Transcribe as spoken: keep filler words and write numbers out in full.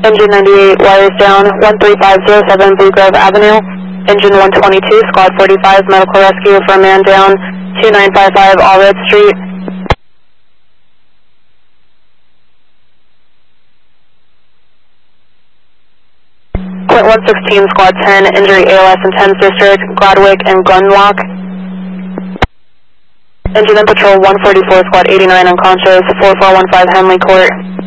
Engine ninety-eight, wires down, one three five zero seven Blue Grove Avenue. Engine one twenty-two, squad forty-five, medical rescue for a man down, two nine five five Allred Street. Point one sixteen, squad ten, injury A L S in tenth District, Gladwick and Gunlock. Engine in patrol one forty-four, squad eighty-nine unconscious, four four one five Henley Court.